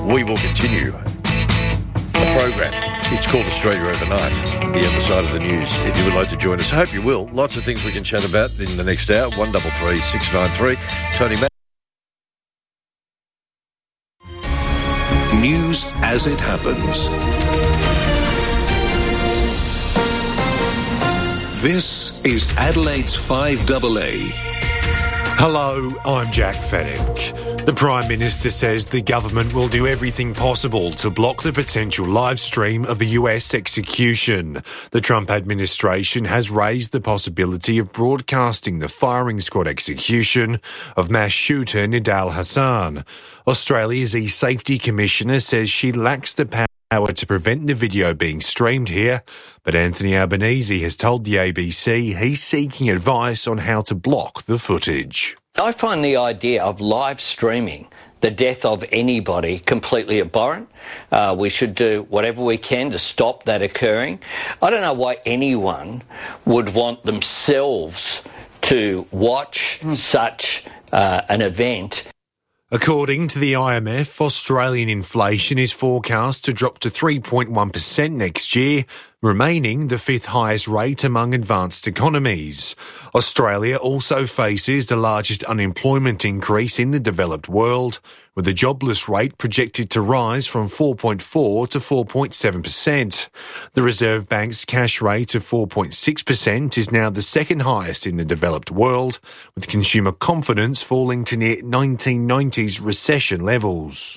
we will continue the program. It's called Australia Overnight, the other side of the news. If you would like to join us, I hope you will. Lots of things we can chat about in the next hour. 133 693. Tony Mack. News as it happens. This is Adelaide's 5AA. Hello, I'm Jack Fennick. The Prime Minister says the government will do everything possible to block the potential live stream of a US execution. The Trump administration has raised the possibility of broadcasting the firing squad execution of mass shooter Nidal Hassan. Australia's E-Safety Commissioner says she lacks the power to prevent the video being streamed here, but Anthony Albanese has told the ABC he's seeking advice on how to block the footage. I find the idea of live streaming the death of anybody completely abhorrent. We should do whatever we can to stop that occurring. I don't know why anyone would want themselves to watch such an event. According to the IMF, Australian inflation is forecast to drop to 3.1% next year, remaining the fifth highest rate among advanced economies. Australia also faces the largest unemployment increase in the developed world, with the jobless rate projected to rise from 4.4 to 4.7%. The Reserve Bank's cash rate of 4.6% is now the second highest in the developed world, with consumer confidence falling to near 1990s recession levels.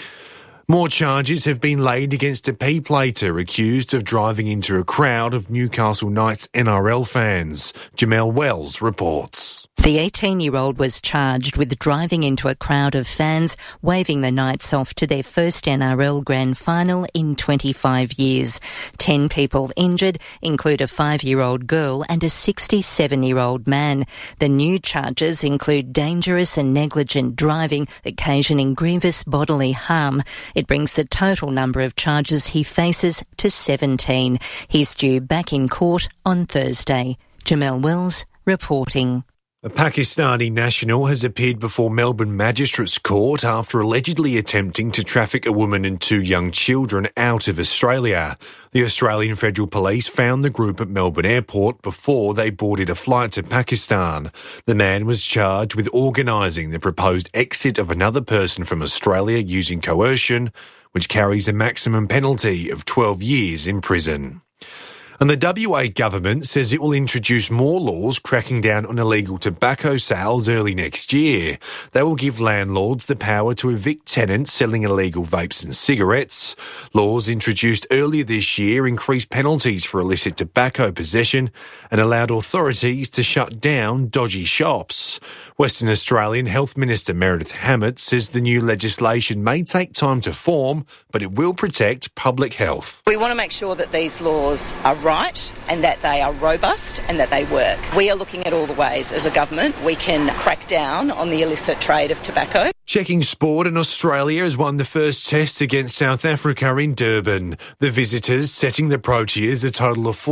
More charges have been laid against a P-plater accused of driving into a crowd of Newcastle Knights NRL fans. Jamel Wells reports. The 18-year-old was charged with driving into a crowd of fans, waving the Knights off to their first NRL grand final in 25 years. 10 people injured include a 5-year-old girl and a 67-year-old man. The new charges include dangerous and negligent driving, occasioning grievous bodily harm. It brings the total number of charges he faces to 17. He's due back in court on Thursday. Jamel Wells reporting. A Pakistani national has appeared before Melbourne Magistrates Court after allegedly attempting to traffic a woman and 2 young children out of Australia. The Australian Federal Police found the group at Melbourne Airport before they boarded a flight to Pakistan. The man was charged with organising the proposed exit of another person from Australia using coercion, which carries a maximum penalty of 12 years in prison. And the WA government says it will introduce more laws cracking down on illegal tobacco sales early next year. They will give landlords the power to evict tenants selling illegal vapes and cigarettes. Laws introduced earlier this year increased penalties for illicit tobacco possession and allowed authorities to shut down dodgy shops. Western Australian Health Minister Meredith Hammett says the new legislation may take time to form, but it will protect public health. We want to make sure that these laws are right and that they are robust and that they work. We are looking at all the ways as a government we can crack down on the illicit trade of tobacco. Checking Sport in Australia has won the first test against South Africa in Durban. The visitors setting the Proteas a total of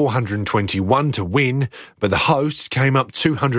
421 to win, but the hosts came up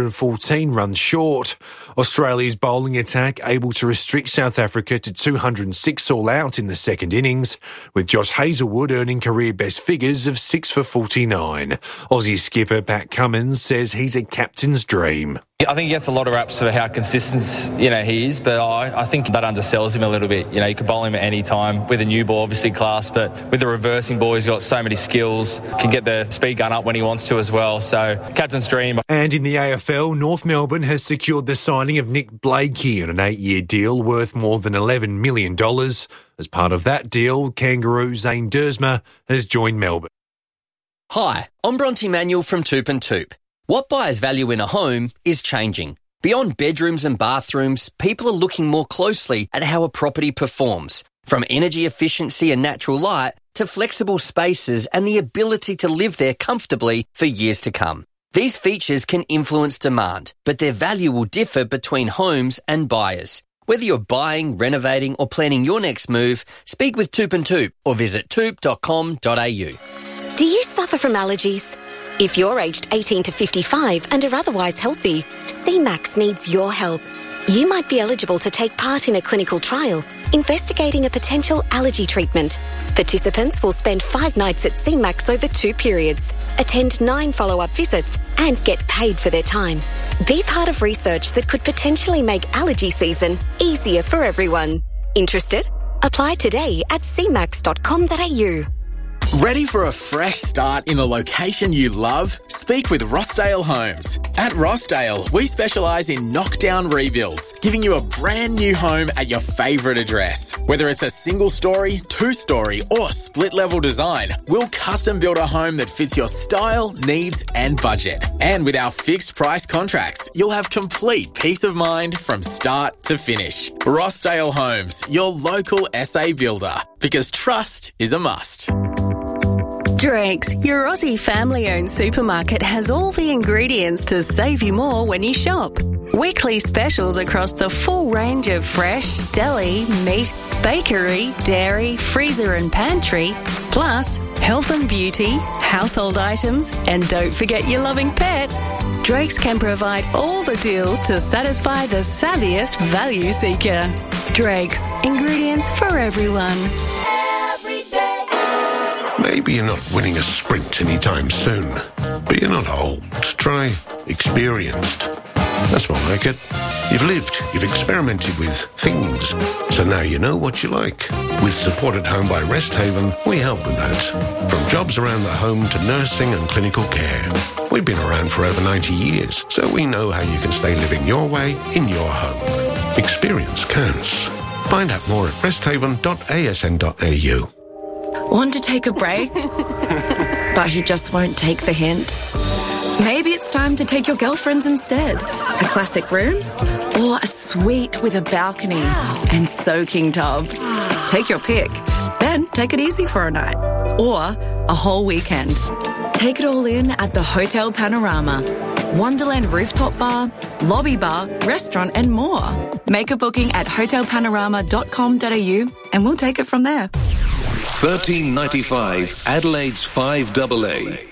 214 runs short. Australia's bowling attack able to restrict South Africa to 206 all out in the second innings, with Josh Hazlewood earning career best figures of 6 for 49. Aussie skipper Pat Cummins says he's a captain's dream. I think he gets a lot of raps for how consistent, he is, but I think that undersells him a little bit. You can bowl him at any time with a new ball, obviously class, but with the reversing ball, he's got so many skills, can get the speed gun up when he wants to as well. So, captain's dream. And in the AFL, North Melbourne has secured the signing of Nick Blakey on an 8-year deal worth more than $11 million. As part of that deal, Kangaroo Zane Dersma has joined Melbourne. Hi, I'm Bronte Manuel from Toop and Toop. What buyers value in a home is changing. Beyond bedrooms and bathrooms, people are looking more closely at how a property performs, from energy efficiency and natural light to flexible spaces and the ability to live there comfortably for years to come. These features can influence demand, but their value will differ between homes and buyers. Whether you're buying, renovating or planning your next move, speak with Toop and Toop or visit toop.com.au. Do you suffer from allergies? If you're aged 18 to 55 and are otherwise healthy, CMAX needs your help. You might be eligible to take part in a clinical trial investigating a potential allergy treatment. Participants will spend 5 nights at CMAX over 2 periods, attend 9 follow-up visits, and get paid for their time. Be part of research that could potentially make allergy season easier for everyone. Interested? Apply today at cmax.com.au. Ready for a fresh start in a location you love? Speak with Rossdale Homes. At Rossdale, we specialise in knockdown rebuilds, giving you a brand new home at your favourite address. Whether it's a single story, 2-story or split level design, we'll custom build a home that fits your style, needs and budget. And with our fixed price contracts, you'll have complete peace of mind from start to finish. Rossdale Homes, your local SA builder, because trust is a must. Drake's, your Aussie family-owned supermarket, has all the ingredients to save you more when you shop. Weekly specials across the full range of fresh, deli, meat, bakery, dairy, freezer and pantry, plus health and beauty, household items, and don't forget your loving pet. Drake's can provide all the deals to satisfy the savviest value seeker. Drake's, ingredients for everyone. Maybe you're not winning a sprint anytime soon, but you're not old. Try experienced. That's more like it. You've lived, you've experimented with things, so now you know what you like. With Support at Home by Rest Haven, we help with that. From jobs around the home to nursing and clinical care. We've been around for over 90 years, so we know how you can stay living your way in your home. Experience counts. Find out more at resthaven.asn.au. Want to take a break? But he just won't take the hint. Maybe it's time to take your girlfriends instead. A classic room or a suite with a balcony and soaking tub. Take your pick. Then take it easy for a night or a whole weekend. Take it all in at the Hotel Panorama. Wonderland rooftop bar, lobby bar, restaurant and more. Make a booking at hotelpanorama.com.au and we'll take it from there. $13.95 Adelaide's 5AA.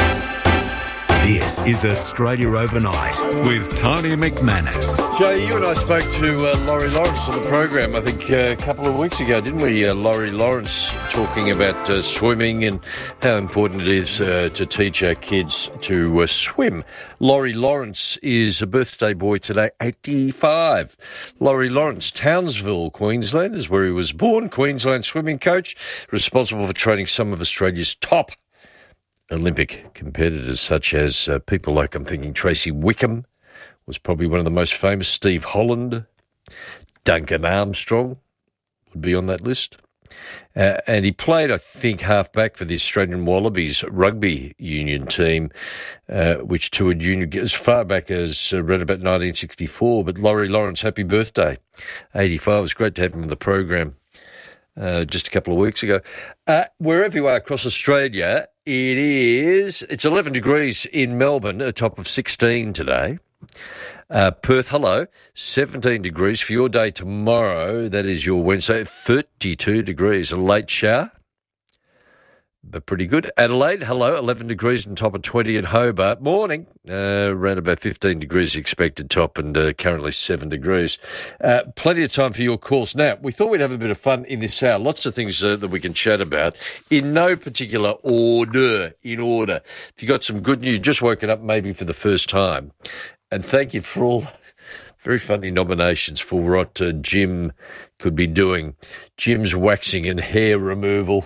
This is Australia Overnight with Tony McManus. Joe, you and I spoke to Laurie Lawrence on the program, I think a couple of weeks ago, didn't we? Laurie Lawrence talking about swimming and how important it is to teach our kids to swim. Laurie Lawrence is a birthday boy today, 85. Laurie Lawrence, Townsville, Queensland, is where he was born. Queensland swimming coach, responsible for training some of Australia's top Olympic competitors, such as people like, I'm thinking, Tracy Wickham was probably one of the most famous, Steve Holland, Duncan Armstrong would be on that list. And he played, I think, half-back for the Australian Wallabies rugby union team, which toured union as far back as around about 1964. But Laurie Lawrence, happy birthday, 85. It was great to have him on the program just a couple of weeks ago. Wherever you are across Australia, it's 11 degrees in Melbourne, a top of 16 today. Perth, hello, 17 degrees for your day tomorrow. That is your Wednesday, 32 degrees, a late shower, but pretty good. Adelaide, hello, 11 degrees and top of 20 in Hobart. Morning, around about 15 degrees expected top and currently 7 degrees. Plenty of time for your calls. Now, we thought we'd have a bit of fun in this hour. Lots of things that we can chat about in no particular order. If you got some good news, just woken up maybe for the first time. And thank you for all very funny nominations for what Jim could be doing. Jim's waxing and hair removal.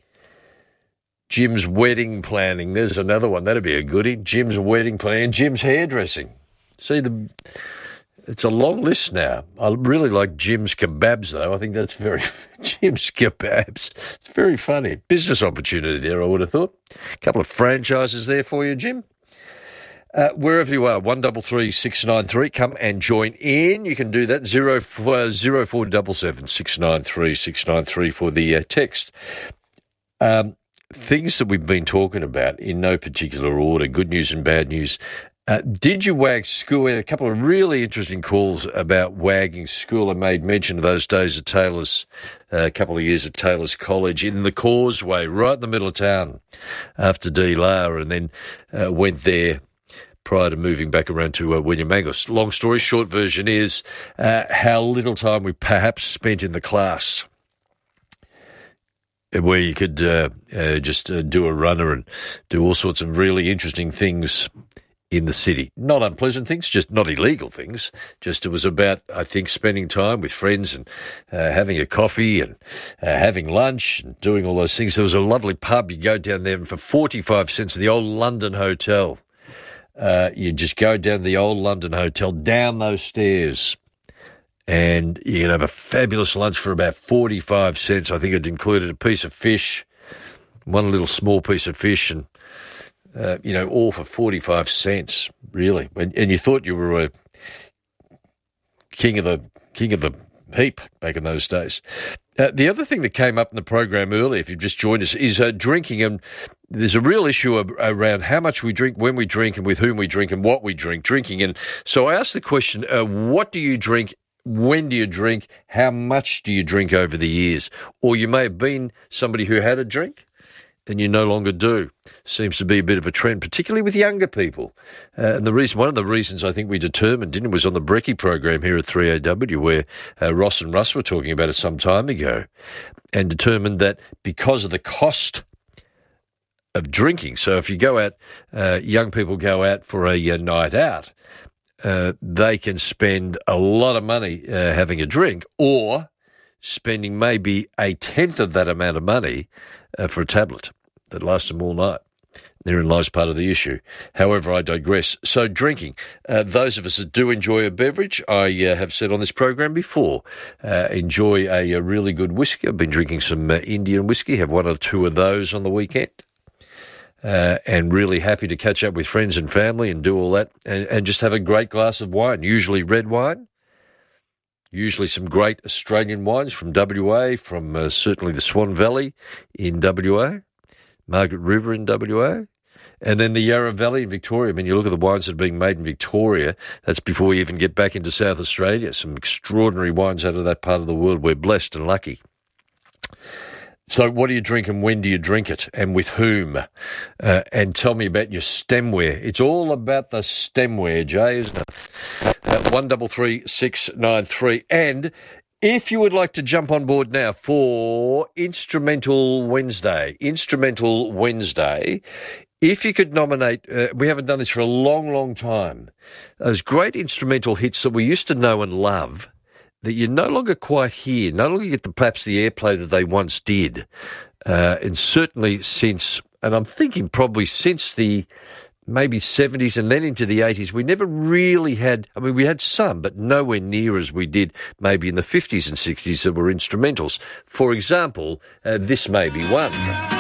Jim's wedding planning. There's another one. That'd be a goodie. Jim's wedding planning. Jim's hairdressing. See, it's a long list now. I really like Jim's kebabs, though. I think that's Jim's kebabs. It's very funny. Business opportunity there, I would have thought. A couple of franchises there for you, Jim. Wherever you are, 133 693, come and join in. You can do that, 0477 693 693 for the text. Things that we've been talking about in no particular order, good news and bad news. Did you wag school? We had a couple of really interesting calls about wagging school. I made mention of those days at Taylor's, a couple of years at Taylor's College in the Causeway, right in the middle of town after D-La, and then went there prior to moving back around to William Angus. Long story short version is how little time we perhaps spent in the class, where you could just do a runner and do all sorts of really interesting things in the city. Not unpleasant things, just not illegal things. Just it was about, I think, spending time with friends and having a coffee and having lunch and doing all those things. There was a lovely pub. You go down there and for 45 cents, the old London Hotel. You just go down the old London Hotel, down those stairs, and you can have a fabulous lunch for about 45 cents. I think it included a piece of fish, one little small piece of fish, and all for 45 cents, really. And you thought you were a king of the heap back in those days. The other thing that came up in the program earlier, if you've just joined us, is drinking. And there's a real issue around how much we drink, when we drink, and with whom we drink, and what we drink, drinking. And so I asked the question, what do you drink? When do you drink? How much do you drink over the years? Or you may have been somebody who had a drink and you no longer do. Seems to be a bit of a trend, particularly with younger people. And one of the reasons I think we determined, didn't it, was on the Brekkie program here at 3AW, where Ross and Russ were talking about it some time ago, and determined that because of the cost of drinking, so if you go out, young people go out for a night out, they can spend a lot of money having a drink, or spending maybe a tenth of that amount of money for a tablet that lasts them all night. Therein lies part of the issue. However, I digress. So drinking, those of us that do enjoy a beverage, I have said on this program before, enjoy a really good whiskey. I've been drinking some Indian whiskey, have one or two of those on the weekend. And really happy to catch up with friends and family and do all that, and just have a great glass of wine, usually red wine. Usually some great Australian wines from WA, from certainly the Swan Valley in WA, Margaret River in WA, and then the Yarra Valley in Victoria. I mean, you look at the wines that are being made in Victoria, that's before we even get back into South Australia. Some extraordinary wines out of that part of the world. We're blessed and lucky. So what do you drink and when do you drink it and with whom? And tell me about your stemware. It's all about the stemware, Jay, isn't it? 133693. And if you would like to jump on board now for Instrumental Wednesday, if you could nominate, we haven't done this for a long, long time, those great instrumental hits that we used to know and love, that you no longer quite hear, no longer get perhaps the airplay that they once did. And certainly since, and I'm thinking probably since the maybe 70s and then into the 80s, we never really had, I mean, we had some, but nowhere near as we did maybe in the 50s and 60s that were instrumentals. For example, this may be one.